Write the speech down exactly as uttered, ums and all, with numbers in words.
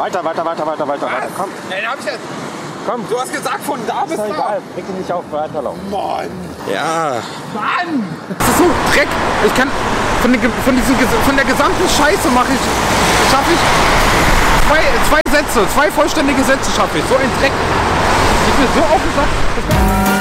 Weiter, weiter, weiter, weiter, weiter, weiter. Komm. Ja, den hab ich jetzt. Komm. Du hast gesagt, von da bis Ist doch da. egal. Reg dich nicht auf, weiterlaufen. Mann. Ja. Mann. Das ist so Dreck. Ich kann von, den, von, diesem, von der gesamten Scheiße mache ich, schaffe ich zwei, zwei Sätze, zwei vollständige Sätze schaffe ich. So ein Dreck. Ich bin so aufgesagt.